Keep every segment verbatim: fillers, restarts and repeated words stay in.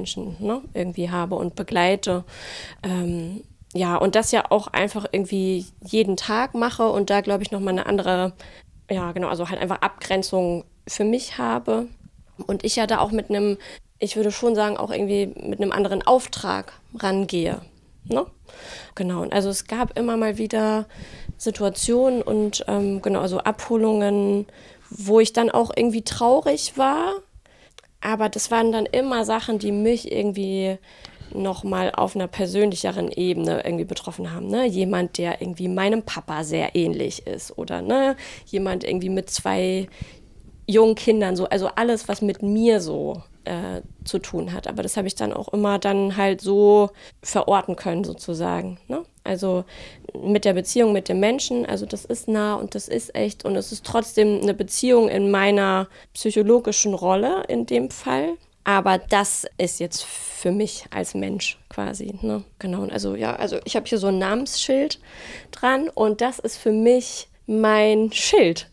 Menschen, ne, irgendwie habe und begleite. Ähm, ja, und das ja auch einfach irgendwie jeden Tag mache und da, glaube ich, nochmal eine andere, ja, genau, also halt einfach Abgrenzung für mich habe. Und ich ja da auch mit einem, ich würde schon sagen, auch irgendwie mit einem anderen Auftrag rangehe. Ne? Genau, und also es gab immer mal wieder Situationen und ähm, genau, also Abholungen, wo ich dann auch irgendwie traurig war. Aber das waren dann immer Sachen, die mich irgendwie nochmal auf einer persönlicheren Ebene irgendwie betroffen haben. Ne? Jemand, der irgendwie meinem Papa sehr ähnlich ist oder ne? Jemand irgendwie mit zwei jungen Kindern, so, also alles, was mit mir so äh, zu tun hat. Aber das habe ich dann auch immer dann halt so verorten können, sozusagen. Ne? Also mit der Beziehung mit dem Menschen, also das ist nah und das ist echt und es ist trotzdem eine Beziehung in meiner psychologischen Rolle in dem Fall. Aber das ist jetzt für mich als Mensch quasi. Ne? Genau, und also ja, also ich habe hier so ein Namensschild dran und das ist für mich mein Schild.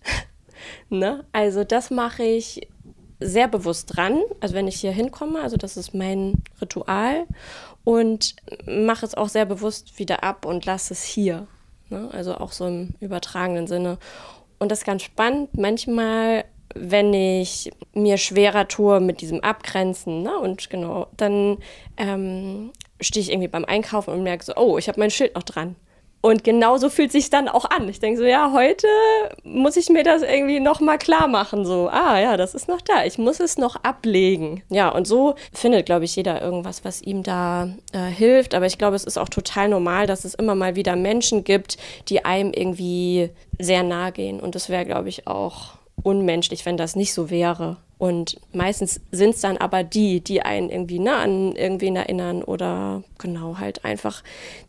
Ne? Also das mache ich sehr bewusst dran, also wenn ich hier hinkomme, also das ist mein Ritual und mache es auch sehr bewusst wieder ab und lasse es hier, ne? Also auch so im übertragenen Sinne. Und das ist ganz spannend, manchmal, wenn ich mir schwerer tue mit diesem Abgrenzen, ne? Und genau, dann ähm, stehe ich irgendwie beim Einkaufen und merke so, oh, ich habe mein Schild noch dran. Und genauso fühlt sich dann auch an. Ich denke so, ja, heute muss ich mir das irgendwie noch mal klar machen. So, ah ja, das ist noch da. Ich muss es noch ablegen. Ja, und so findet, glaube ich, jeder irgendwas, was ihm da äh, hilft. Aber ich glaube, es ist auch total normal, dass es immer mal wieder Menschen gibt, die einem irgendwie sehr nahe gehen. Und das wäre, glaube ich, auch unmenschlich, wenn das nicht so wäre. Und meistens sind es dann aber die, die einen irgendwie ne, an irgendwen erinnern oder genau halt einfach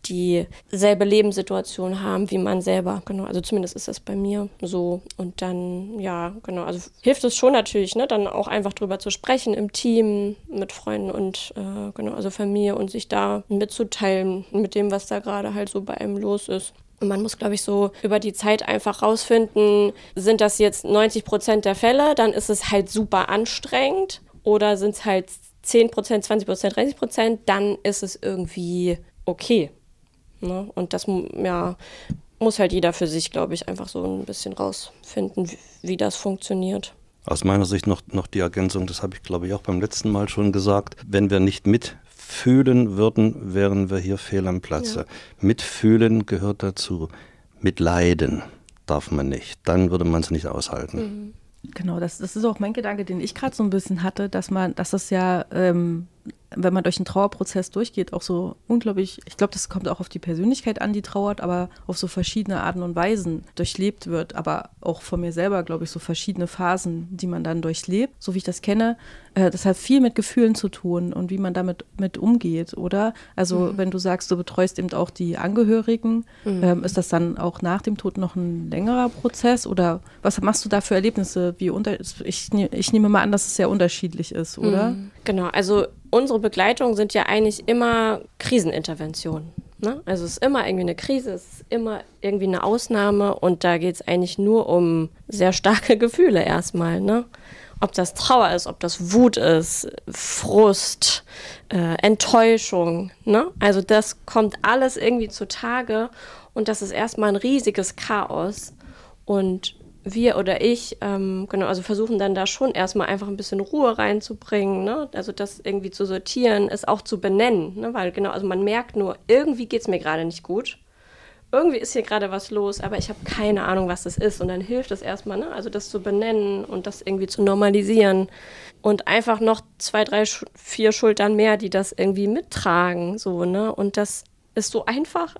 dieselbe Lebenssituation haben wie man selber. Genau, also zumindest ist das bei mir so. Und dann, ja, genau, also hilft es schon natürlich, ne, dann auch einfach drüber zu sprechen im Team, mit Freunden und äh, genau, also Familie und sich da mitzuteilen mit dem, was da gerade halt so bei einem los ist. Und man muss, glaube ich, so über die Zeit einfach rausfinden, sind das jetzt neunzig Prozent der Fälle, dann ist es halt super anstrengend. Oder sind es halt zehn Prozent, zwanzig Prozent, dreißig Prozent, dann ist es irgendwie okay. Ne? Und das ja, muss halt jeder für sich, glaube ich, einfach so ein bisschen rausfinden, wie, wie das funktioniert. Aus meiner Sicht noch, noch die Ergänzung, das habe ich, glaube ich, auch beim letzten Mal schon gesagt, wenn wir nicht mit fühlen würden, wären wir hier fehl am Platze. Ja. Mitfühlen gehört dazu. Mitleiden darf man nicht. Dann würde man es nicht aushalten. Mhm. Genau, das, das ist auch mein Gedanke, den ich gerade so ein bisschen hatte, dass man, dass das ja, ähm, wenn man durch einen Trauerprozess durchgeht, auch so unglaublich, ich glaube, das kommt auch auf die Persönlichkeit an, die trauert, aber auf so verschiedene Arten und Weisen durchlebt wird, aber auch von mir selber, glaube ich, so verschiedene Phasen, die man dann durchlebt, so wie ich das kenne. Äh, das hat viel mit Gefühlen zu tun und wie man damit mit umgeht, oder? Also mhm. wenn du sagst, du betreust eben auch die Angehörigen, mhm. ähm, ist das dann auch nach dem Tod noch ein längerer Prozess oder was machst du da für Erlebnisse? Wie unter- ich, ich nehme mal an, dass es sehr unterschiedlich ist, oder? Mhm. Genau, also unsere Begleitungen sind ja eigentlich immer Kriseninterventionen. Ne? Also es ist immer irgendwie eine Krise, es ist immer irgendwie eine Ausnahme und da geht es eigentlich nur um sehr starke Gefühle erstmal. Ne? Ob das Trauer ist, ob das Wut ist, Frust, äh, Enttäuschung. Ne? Also das kommt alles irgendwie zutage und das ist erstmal ein riesiges Chaos und wir oder ich, ähm, genau, also versuchen dann da schon erstmal einfach ein bisschen Ruhe reinzubringen, ne? Also das irgendwie zu sortieren, es auch zu benennen, ne? Weil genau, also man merkt nur, irgendwie geht's mir gerade nicht gut, irgendwie ist hier gerade was los, aber ich habe keine Ahnung, was das ist und dann hilft es erstmal, ne? Also das zu benennen und das irgendwie zu normalisieren und einfach noch zwei, drei, vier Schultern mehr, die das irgendwie mittragen, so, ne? Und das ist so einfach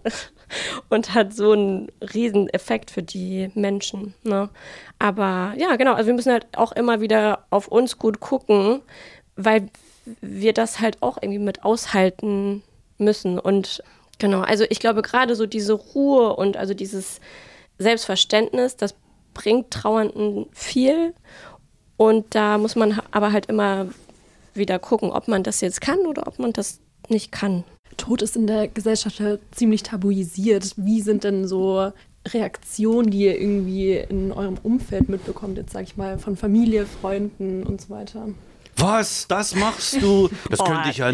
und hat so einen riesen Effekt für die Menschen. Ne? Aber ja, genau, also wir müssen halt auch immer wieder auf uns gut gucken, weil wir das halt auch irgendwie mit aushalten müssen. Und genau, also ich glaube gerade so diese Ruhe und also dieses Selbstverständnis, das bringt Trauernden viel. Und da muss man aber halt immer wieder gucken, ob man das jetzt kann oder ob man das nicht kann. Tod ist in der Gesellschaft ja ziemlich tabuisiert. Wie sind denn so Reaktionen, die ihr irgendwie in eurem Umfeld mitbekommt, jetzt sag ich mal, von Familie, Freunden und so weiter? Was? Das machst du? Das könnte ich ja